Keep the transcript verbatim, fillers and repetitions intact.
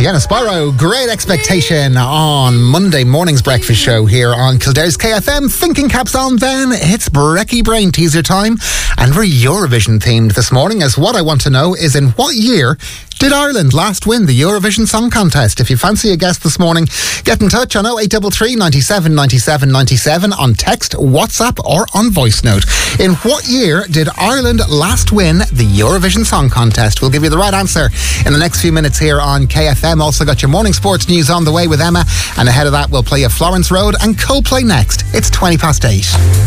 Deanna Spyro, Great Expectation on Monday morning's breakfast show here on Kildare's K F M. Thinking caps on then, it's Brekkie Brain teaser time, and we're Eurovision themed this morning, as what I want to know is in what year did Ireland last win the Eurovision Song Contest? If you fancy a guest this morning, get in touch on oh eight three three, nine seven, nine seven, nine seven on text, WhatsApp or on voice note. In what year did Ireland last win the Eurovision Song Contest? We'll give you the right answer in the next few minutes here on K F M. Also got your morning sports news on the way with Emma, and ahead of that we'll play you Florence Road and Coldplay next. It's twenty past eight.